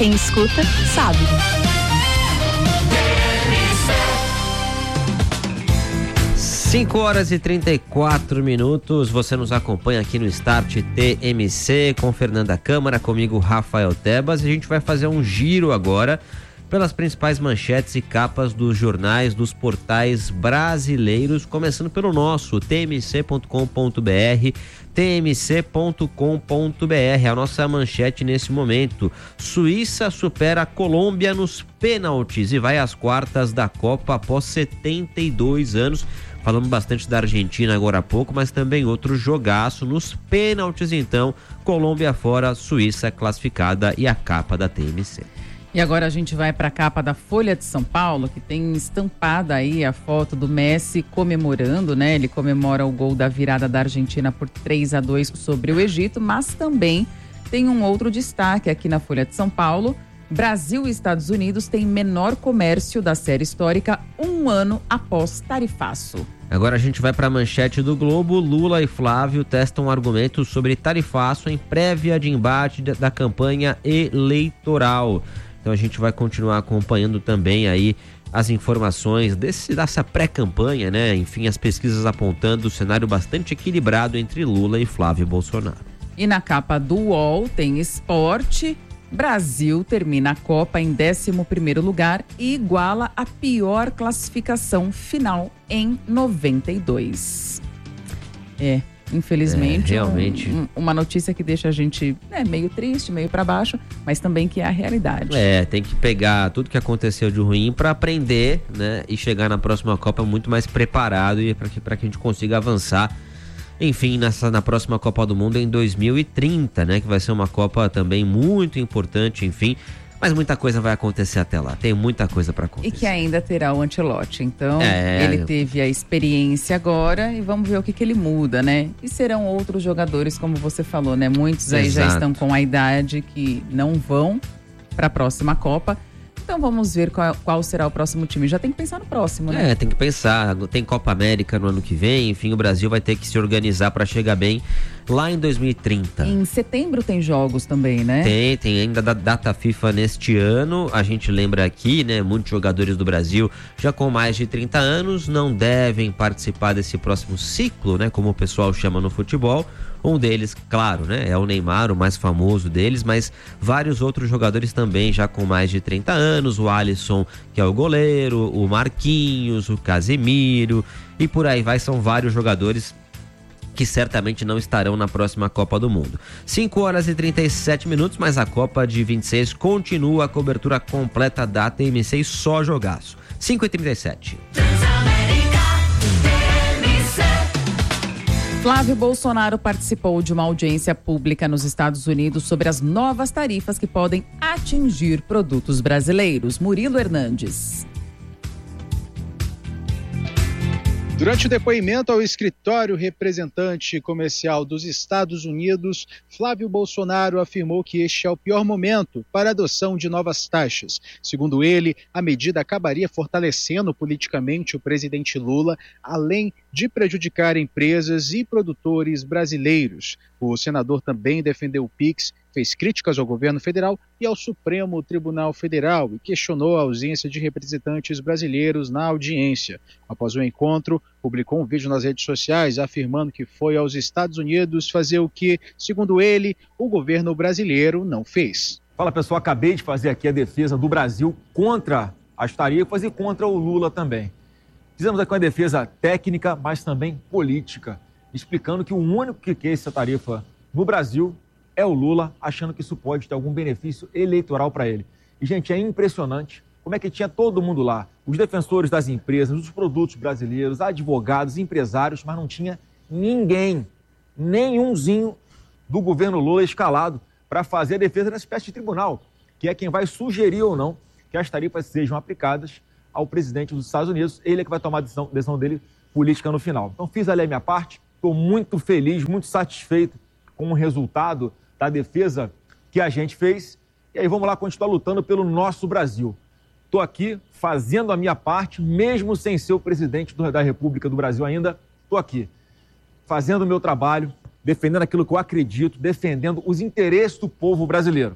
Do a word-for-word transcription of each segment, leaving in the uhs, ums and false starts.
Quem escuta, sabe. cinco horas e trinta e quatro minutos, você nos acompanha aqui no Start T M C com Fernanda Câmara, comigo Rafael Tebas, e a gente vai fazer um giro agora pelas principais manchetes e capas dos jornais dos portais brasileiros, começando pelo nosso t m c ponto com ponto b r, t m c ponto com ponto b r, a nossa manchete nesse momento: Suíça supera a Colômbia nos pênaltis e vai às quartas da Copa após setenta e dois anos. Falamos bastante da Argentina agora há pouco, mas também outro jogaço nos pênaltis. Então, Colômbia fora, Suíça classificada e a capa da T M C. E agora a gente vai para a capa da Folha de São Paulo, que tem estampada aí a foto do Messi comemorando, né? Ele comemora o gol da virada da Argentina por três a dois sobre o Egito, mas também tem um outro destaque aqui na Folha de São Paulo. Brasil e Estados Unidos têm menor comércio da série histórica um ano após tarifaço. Agora a gente vai para a manchete do Globo. Lula e Flávio testam argumentos sobre tarifaço em prévia de embate da campanha eleitoral. Então a gente vai continuar acompanhando também aí as informações desse, dessa pré-campanha, né? Enfim, as pesquisas apontando o cenário bastante equilibrado entre Lula e Flávio Bolsonaro. E na capa do U O L tem esporte. Brasil termina a Copa em décimo primeiro lugar e iguala a pior classificação final em noventa e dois. É, infelizmente, é, realmente... um, uma notícia que deixa a gente né, meio triste, meio para baixo, mas também que é a realidade. É, tem que pegar tudo que aconteceu de ruim para aprender, né, e chegar na próxima Copa muito mais preparado e para que, para que a gente consiga avançar. Enfim, nessa, na próxima Copa do Mundo em dois mil e trinta, né? Que vai ser uma Copa também muito importante, enfim. Mas muita coisa vai acontecer até lá. Tem muita coisa para acontecer. E que ainda terá o Ancelotti. Então, é... ele teve a experiência agora e vamos ver o que, que ele muda, né? E serão outros jogadores, como você falou, né? Muitos aí Exato. já estão com a idade que não vão para a próxima Copa. Então vamos ver qual, qual será o próximo time. Já tem que pensar no próximo, né? É, tem que pensar. Tem Copa América no ano que vem. Enfim, o Brasil vai ter que se organizar para chegar bem lá em dois mil e trinta. Em setembro tem jogos também, né? Tem, tem ainda da data FIFA neste ano. A gente lembra aqui, né? Muitos jogadores do Brasil já com mais de trinta anos não devem participar desse próximo ciclo, né? Como o pessoal chama no futebol. Um deles, claro, né, é o Neymar, o mais famoso deles, mas vários outros jogadores também já com mais de trinta anos, o Alisson, que é o goleiro, o Marquinhos, o Casemiro, e por aí vai, são vários jogadores que certamente não estarão na próxima Copa do Mundo. cinco horas e trinta e sete minutos, mas a Copa de vinte e seis continua a cobertura completa da T M C e só jogaço. cinco e trinta e sete. Flávio Bolsonaro participou de uma audiência pública nos Estados Unidos sobre as novas tarifas que podem atingir produtos brasileiros. Murilo Hernandes. Durante o depoimento ao escritório representante comercial dos Estados Unidos, Flávio Bolsonaro afirmou que este é o pior momento para a adoção de novas taxas. Segundo ele, a medida acabaria fortalecendo politicamente o presidente Lula, além de prejudicar empresas e produtores brasileiros. O senador também defendeu o Pix, fez críticas ao governo federal e ao Supremo Tribunal Federal e questionou a ausência de representantes brasileiros na audiência. Após o encontro, publicou um vídeo nas redes sociais afirmando que foi aos Estados Unidos fazer o que, segundo ele, o governo brasileiro não fez. Fala pessoal, acabei de fazer aqui a defesa do Brasil contra as tarifas e contra o Lula também. Fizemos aqui uma defesa técnica, mas também política, explicando que o único que quer essa tarifa no Brasil é o Lula, achando que isso pode ter algum benefício eleitoral para ele. E, gente, é impressionante como é que tinha todo mundo lá, os defensores das empresas, os produtos brasileiros, advogados, empresários, mas não tinha ninguém, nenhumzinho do governo Lula escalado para fazer a defesa nessa espécie de tribunal, que é quem vai sugerir ou não que as tarifas sejam aplicadas ao presidente dos Estados Unidos. Ele é que vai tomar a decisão, decisão dele política no final. Então, fiz ali a minha parte, estou muito feliz, muito satisfeito com o resultado da defesa que a gente fez. E aí vamos lá continuar lutando pelo nosso Brasil. Estou aqui fazendo a minha parte, mesmo sem ser o presidente da República do Brasil ainda, estou aqui fazendo o meu trabalho, defendendo aquilo que eu acredito, defendendo os interesses do povo brasileiro.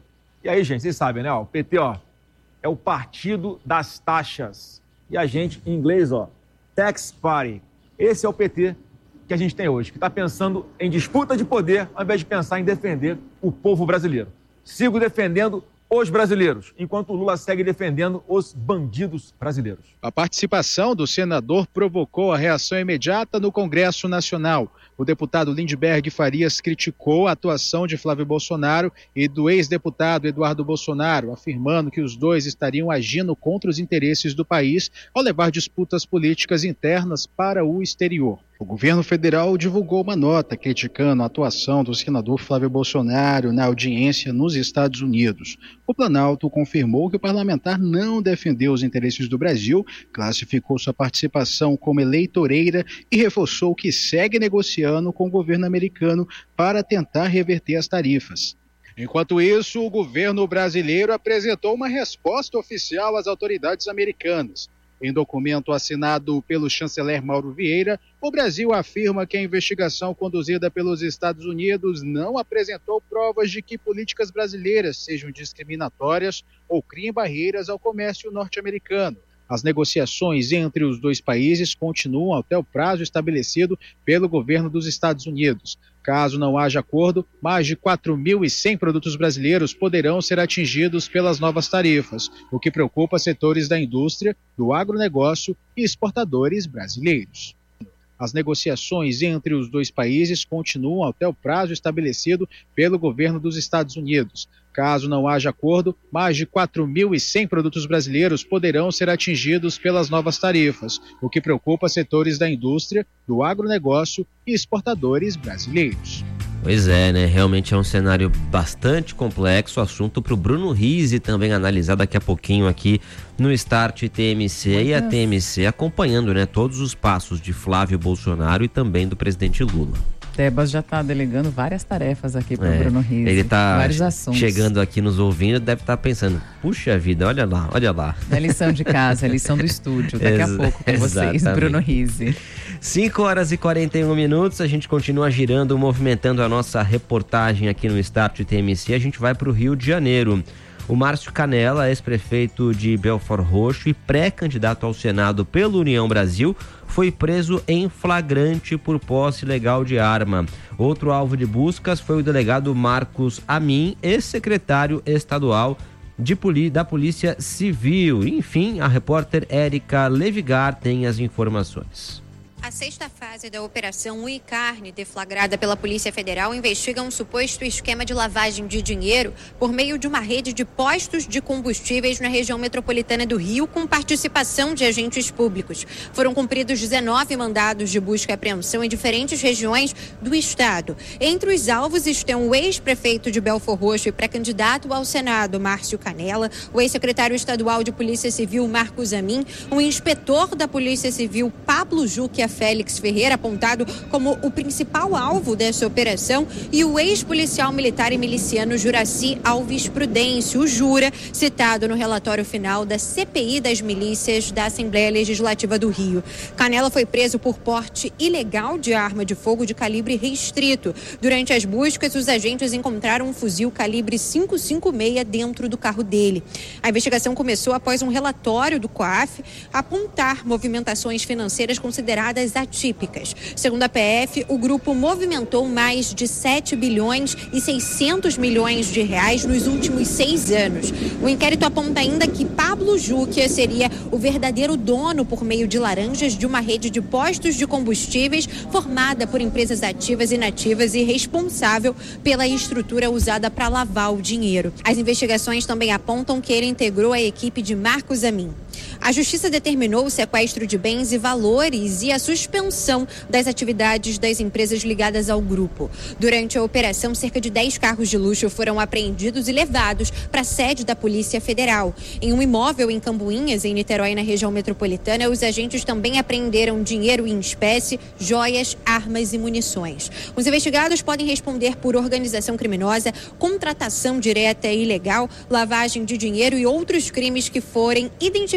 E aí, gente, vocês sabem, né? Ó, o P T, ó, é o partido das taxas. E a gente, em inglês, ó, tax party. Esse é o P T que a gente tem hoje, que está pensando em disputa de poder ao invés de pensar em defender o povo brasileiro. Sigo defendendo os brasileiros, enquanto o Lula segue defendendo os bandidos brasileiros. A participação do senador provocou a reação imediata no Congresso Nacional. O deputado Lindbergh Farias criticou a atuação de Flávio Bolsonaro e do ex-deputado Eduardo Bolsonaro, afirmando que os dois estariam agindo contra os interesses do país ao levar disputas políticas internas para o exterior. O governo federal divulgou uma nota criticando a atuação do senador Flávio Bolsonaro na audiência nos Estados Unidos. O Planalto confirmou que o parlamentar não defendeu os interesses do Brasil, classificou sua participação como eleitoreira e reforçou que segue negociando com o governo americano para tentar reverter as tarifas. Enquanto isso, o governo brasileiro apresentou uma resposta oficial às autoridades americanas. Em documento assinado pelo chanceler Mauro Vieira, o Brasil afirma que a investigação conduzida pelos Estados Unidos não apresentou provas de que políticas brasileiras sejam discriminatórias ou criem barreiras ao comércio norte-americano. As negociações entre os dois países continuam até o prazo estabelecido pelo governo dos Estados Unidos. Caso não haja acordo, mais de quatro mil e cem produtos brasileiros poderão ser atingidos pelas novas tarifas, o que preocupa setores da indústria, do agronegócio e exportadores brasileiros. As negociações entre os dois países continuam até o prazo estabelecido pelo governo dos Estados Unidos. Caso não haja acordo, mais de quatro mil e cem produtos brasileiros poderão ser atingidos pelas novas tarifas, o que preocupa setores da indústria, do agronegócio e exportadores brasileiros. Pois é, né? Realmente é um cenário bastante complexo, assunto para o Bruno Rizzi também analisar daqui a pouquinho aqui no Start T M C. Muito. E a T M C acompanhando, né, todos os passos de Flávio Bolsonaro e também do presidente Lula. Tebas já está delegando várias tarefas aqui para o é, Bruno Rizzi. Ele está assuntos. chegando aqui nos ouvindo, deve estar tá pensando, puxa vida, olha lá, olha lá. É lição de casa, é lição do estúdio, daqui Ex- a pouco com vocês, Bruno Rizzi. cinco horas e quarenta e um minutos, a gente continua girando, movimentando a nossa reportagem aqui no Start T M C, a gente vai para o Rio de Janeiro. O Márcio Canella, ex-prefeito de Belford Roxo e pré-candidato ao Senado pela União Brasil, foi preso em flagrante por posse ilegal de arma. Outro alvo de buscas foi o delegado Marcos Amin, ex-secretário estadual de poli- da Polícia Civil. Enfim, a repórter Érica Levigar tem as informações. A sexta fase da Operação Ui Carne, deflagrada pela Polícia Federal, investiga um suposto esquema de lavagem de dinheiro por meio de uma rede de postos de combustíveis na região metropolitana do Rio, com participação de agentes públicos. Foram cumpridos dezenove mandados de busca e apreensão em diferentes regiões do estado. Entre os alvos estão o ex-prefeito de Belford Roxo e pré-candidato ao Senado, Márcio Canella, o ex-secretário estadual de Polícia Civil, Marcos Amin, o inspetor da Polícia Civil, Pablo Juque Félix Ferreira, apontado como o principal alvo dessa operação, e o ex-policial militar e miliciano Juraci Alves Prudêncio, o Jura, citado no relatório final da C P I das milícias da Assembleia Legislativa do Rio. Canella foi preso por porte ilegal de arma de fogo de calibre restrito. Durante as buscas, os agentes encontraram um fuzil calibre cinco cinco seis dentro do carro dele. A investigação começou após um relatório do COAF apontar movimentações financeiras consideradas atípicas. Segundo a P F, o grupo movimentou mais de sete bilhões e seiscentos milhões de reais nos últimos seis anos. O inquérito aponta ainda que Pablo Juque seria o verdadeiro dono, por meio de laranjas, de uma rede de postos de combustíveis formada por empresas ativas e inativas e responsável pela estrutura usada para lavar o dinheiro. As investigações também apontam que ele integrou a equipe de Marcos Amin. A Justiça determinou o sequestro de bens e valores e a suspensão das atividades das empresas ligadas ao grupo. Durante a operação, cerca de dez carros de luxo foram apreendidos e levados para a sede da Polícia Federal. Em um imóvel em Cambuinhas, em Niterói, na região metropolitana, os agentes também apreenderam dinheiro em espécie, joias, armas e munições. Os investigados podem responder por organização criminosa, contratação direta e ilegal, lavagem de dinheiro e outros crimes que forem identificados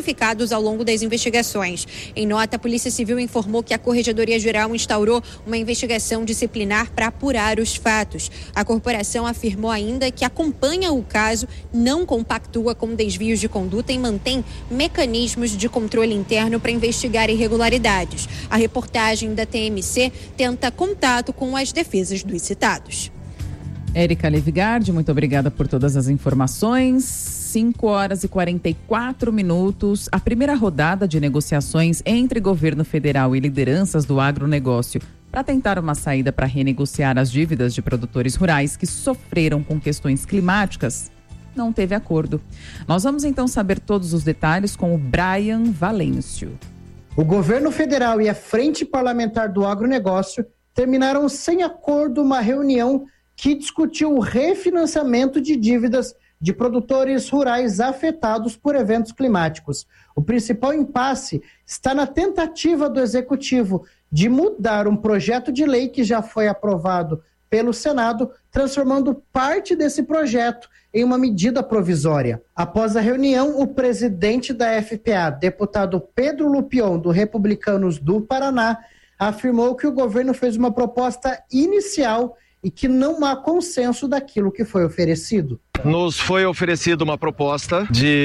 identificados ao longo das investigações. Em nota, a Polícia Civil informou que a Corregedoria Geral instaurou uma investigação disciplinar para apurar os fatos. A corporação afirmou ainda que acompanha o caso, não compactua com desvios de conduta e mantém mecanismos de controle interno para investigar irregularidades. A reportagem da T M C tenta contato com as defesas dos citados. Érica Levigardi, muito obrigada por todas as informações. cinco horas e quarenta e quatro minutos. A primeira rodada de negociações entre governo federal e lideranças do agronegócio para tentar uma saída para renegociar as dívidas de produtores rurais que sofreram com questões climáticas não teve acordo. Nós vamos então saber todos os detalhes com o Brian Valêncio. O governo federal e a Frente Parlamentar do Agronegócio terminaram sem acordo uma reunião que discutiu o refinanciamento de dívidas de produtores rurais afetados por eventos climáticos. O principal impasse está na tentativa do Executivo de mudar um projeto de lei que já foi aprovado pelo Senado, transformando parte desse projeto em uma medida provisória. Após a reunião, o presidente da F P A, deputado Pedro Lupion, do Republicanos do Paraná, afirmou que o governo fez uma proposta inicial e que não há consenso daquilo que foi oferecido. Nos foi oferecida uma proposta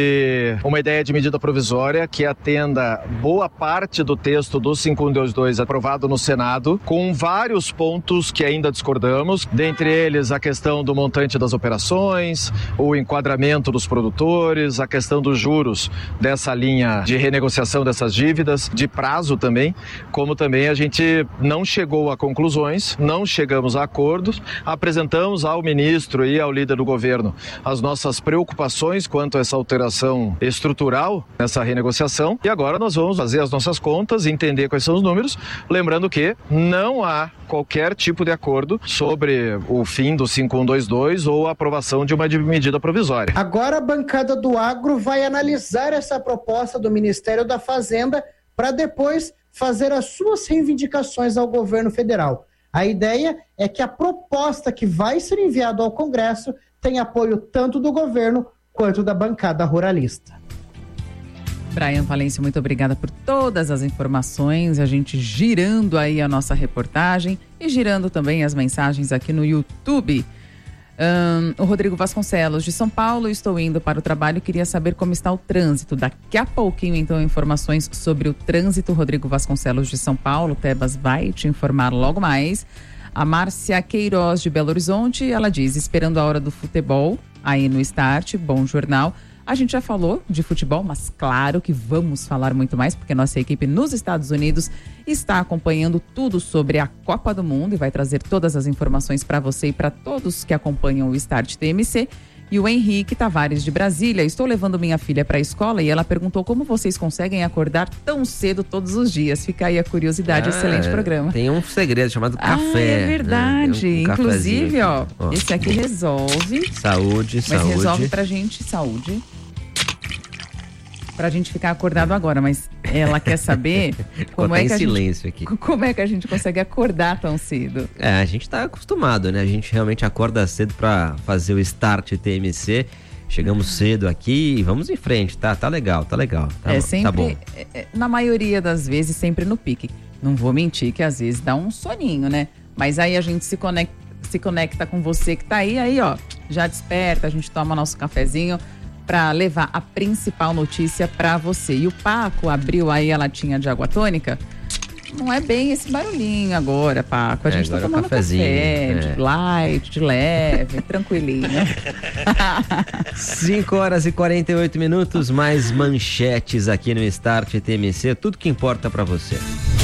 de uma ideia de medida provisória que atenda boa parte do texto do cinco um dois dois aprovado no Senado, com vários pontos que ainda discordamos, dentre eles a questão do montante das operações, o enquadramento dos produtores, a questão dos juros dessa linha de renegociação dessas dívidas, de prazo também, como também a gente não chegou a conclusões, não chegamos a acordos, apresentamos ao ministro e ao líder do governo as nossas preocupações quanto a essa alteração estrutural nessa renegociação, e agora nós vamos fazer as nossas contas, entender quais são os números, lembrando que não há qualquer tipo de acordo sobre o fim do cinco um dois dois ou a aprovação de uma medida provisória. Agora a bancada do agro vai analisar essa proposta do Ministério da Fazenda para depois fazer as suas reivindicações ao governo federal. A ideia é que a proposta que vai ser enviada ao Congresso tem apoio tanto do governo quanto da bancada ruralista. Brian Valêncio, muito obrigada por todas as informações, a gente girando aí a nossa reportagem e girando também as mensagens aqui no YouTube. Um, o Rodrigo Vasconcelos, de São Paulo, estou indo para o trabalho e queria saber como está o trânsito. Daqui a pouquinho, então, informações sobre o trânsito. Rodrigo Vasconcelos, de São Paulo, Tebas vai te informar logo mais. A Márcia Queiroz, de Belo Horizonte, ela diz, esperando a hora do futebol, aí no Start, bom jornal. A gente já falou de futebol, mas claro que vamos falar muito mais, porque nossa equipe nos Estados Unidos está acompanhando tudo sobre a Copa do Mundo e vai trazer todas as informações para você e para todos que acompanham o Start T M C. E o Henrique Tavares, de Brasília, estou levando minha filha para a escola e ela perguntou como vocês conseguem acordar tão cedo todos os dias. Fica aí a curiosidade, ah, excelente programa. Tem um segredo chamado café. Ah, é verdade. Né? Um Inclusive, ó, ó, esse aqui resolve. Saúde, mas saúde. Mas resolve pra gente, saúde. Pra gente ficar acordado agora, mas ela quer saber como é, que a silêncio gente, aqui. como é que a gente consegue acordar tão cedo. É, a gente tá acostumado, né? A gente realmente acorda cedo pra fazer o Start T M C. Chegamos cedo aqui e vamos em frente, tá? Tá legal, tá legal. Tá, é sempre, tá bom. É, na maioria das vezes, sempre no pique. Não vou mentir que às vezes dá um soninho, né? Mas aí a gente se conecta, se conecta com você que tá aí, aí ó, já desperta, a gente toma nosso cafezinho para levar a principal notícia para você. E o Paco abriu aí a latinha de água tônica. Não é bem esse barulhinho agora, Paco. A gente é, tá tomando café, é. de light, de leve, tranquilinho. cinco horas e quarenta e oito minutos, mais manchetes aqui no Start T M C. Tudo que importa para você.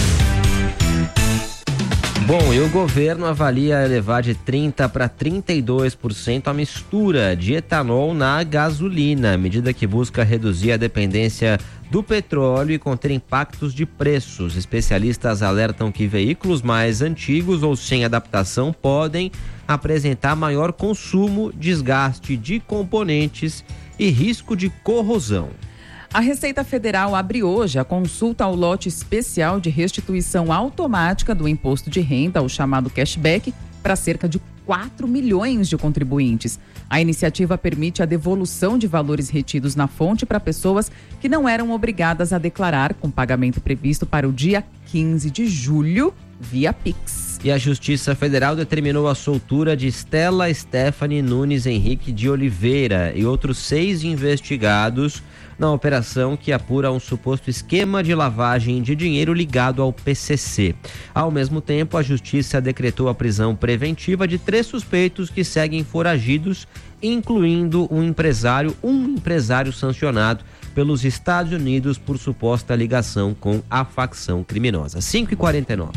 Bom, e o governo avalia elevar de trinta por cento para trinta e dois por cento a mistura de etanol na gasolina, medida que busca reduzir a dependência do petróleo e conter impactos de preços. Especialistas alertam que veículos mais antigos ou sem adaptação podem apresentar maior consumo, desgaste de componentes e risco de corrosão. A Receita Federal abre hoje a consulta ao lote especial de restituição automática do imposto de renda, o chamado cashback, para cerca de quatro milhões de contribuintes. A iniciativa permite a devolução de valores retidos na fonte para pessoas que não eram obrigadas a declarar, com pagamento previsto para o dia quinze de julho, via Pix. E a Justiça Federal determinou a soltura de Stella Stephanie Nunes Henrique de Oliveira e outros seis investigados na operação que apura um suposto esquema de lavagem de dinheiro ligado ao P C C. Ao mesmo tempo, a Justiça decretou a prisão preventiva de três suspeitos que seguem foragidos, incluindo um empresário, um empresário sancionado pelos Estados Unidos por suposta ligação com a facção criminosa. cinco e quarenta e nove.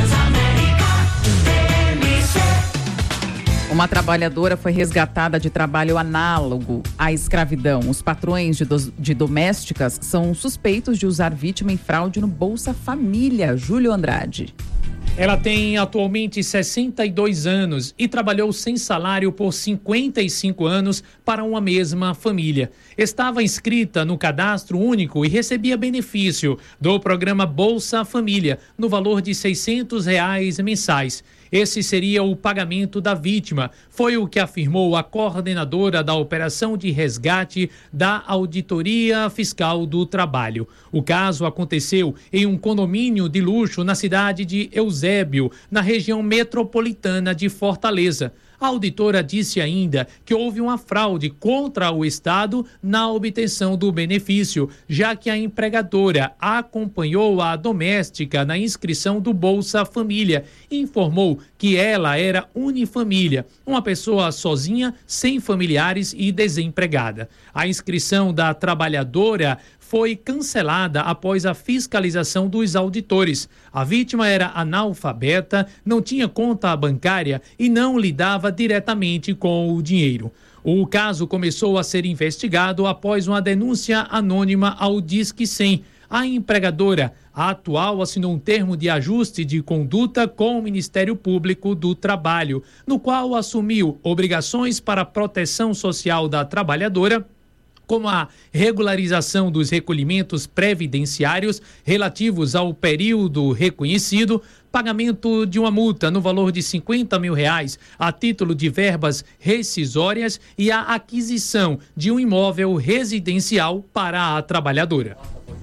Uma trabalhadora foi resgatada de trabalho análogo à escravidão. Os patrões de, do, de domésticas são suspeitos de usar vítima em fraude no Bolsa Família. Júlio Andrade. Ela tem atualmente sessenta e dois anos e trabalhou sem salário por cinquenta e cinco anos para uma mesma família. Estava inscrita no cadastro único e recebia benefício do programa Bolsa Família no valor de seiscentos reais mensais. Esse seria o pagamento da vítima, foi o que afirmou a coordenadora da operação de resgate da Auditoria Fiscal do Trabalho. O caso aconteceu em um condomínio de luxo na cidade de Eusébio, na região metropolitana de Fortaleza. A auditora disse ainda que houve uma fraude contra o Estado na obtenção do benefício, já que a empregadora acompanhou a doméstica na inscrição do Bolsa Família e informou que ela era unifamília, uma pessoa sozinha, sem familiares e desempregada. A inscrição da trabalhadora foi cancelada após a fiscalização dos auditores. A vítima era analfabeta, não tinha conta bancária e não lidava diretamente com o dinheiro. O caso começou a ser investigado após uma denúncia anônima ao Disque cem. A empregadora, a atual, assinou um termo de ajuste de conduta com o Ministério Público do Trabalho, no qual assumiu obrigações para a proteção social da trabalhadora, como a regularização dos recolhimentos previdenciários relativos ao período reconhecido, pagamento de uma multa no valor de cinquenta mil reais a título de verbas rescisórias e a aquisição de um imóvel residencial para a trabalhadora.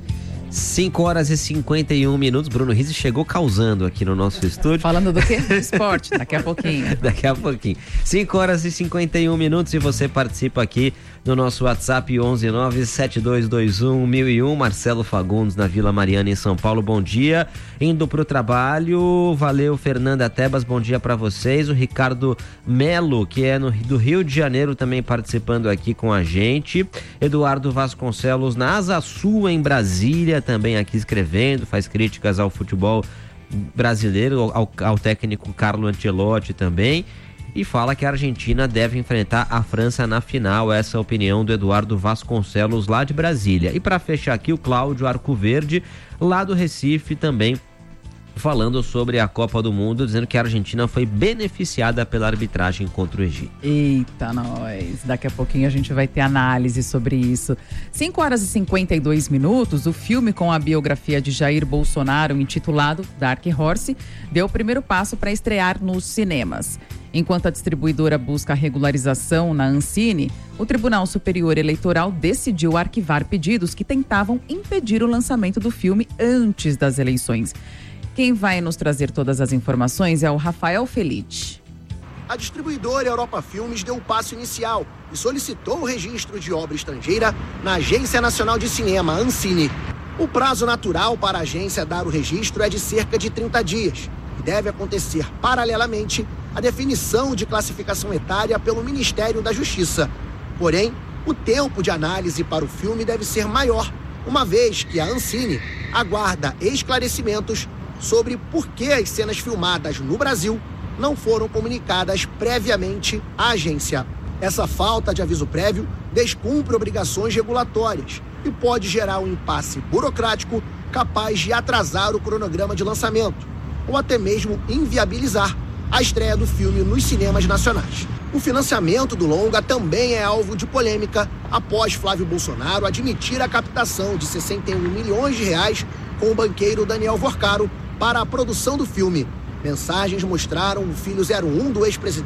cinco horas e cinquenta e um minutos. Bruno Rizzi chegou causando aqui no nosso estúdio. Falando do quê? Do esporte, daqui a pouquinho. Daqui a pouquinho. cinco horas e cinquenta e um minutos e você participa aqui no nosso WhatsApp onze nove sete dois dois um mil e um. Marcelo Fagundes, na Vila Mariana, em São Paulo. Bom dia. Indo pro trabalho. Valeu, Fernanda Tebas. Bom dia para vocês. O Ricardo Melo, que é no, do Rio de Janeiro, também participando aqui com a gente. Eduardo Vasconcelos, na Asa Sul, em Brasília, também aqui escrevendo, faz críticas ao futebol brasileiro, ao, ao técnico Carlo Ancelotti também, e fala que a Argentina deve enfrentar a França na final. Essa é a opinião do Eduardo Vasconcelos, lá de Brasília. E para fechar aqui, o Cláudio Arcoverde, lá do Recife, também falando sobre a Copa do Mundo, dizendo que a Argentina foi beneficiada pela arbitragem contra o Egito. Eita, nós! Daqui a pouquinho a gente vai ter análise sobre isso. cinco horas e cinquenta e dois minutos, o filme com a biografia de Jair Bolsonaro, intitulado Dark Horse, deu o primeiro passo para estrear nos cinemas. Enquanto a distribuidora busca a regularização na Ancine, o Tribunal Superior Eleitoral decidiu arquivar pedidos que tentavam impedir o lançamento do filme antes das eleições. Quem vai nos trazer todas as informações é o Rafael Felite. A distribuidora Europa Filmes deu o passo inicial e solicitou o registro de obra estrangeira na Agência Nacional de Cinema, Ancine. O prazo natural para a agência dar o registro é de cerca de trinta dias e deve acontecer paralelamente à definição de classificação etária pelo Ministério da Justiça. Porém, o tempo de análise para o filme deve ser maior, uma vez que a Ancine aguarda esclarecimentos sobre por que as cenas filmadas no Brasil não foram comunicadas previamente à agência. Essa falta de aviso prévio descumpre obrigações regulatórias e pode gerar um impasse burocrático capaz de atrasar o cronograma de lançamento ou até mesmo inviabilizar a estreia do filme nos cinemas nacionais. O financiamento do longa também é alvo de polêmica após Flávio Bolsonaro admitir a captação de sessenta e um milhões de reais com o banqueiro Daniel Vorcaro para a produção do filme. Mensagens mostraram o filho zero um do ex-presidente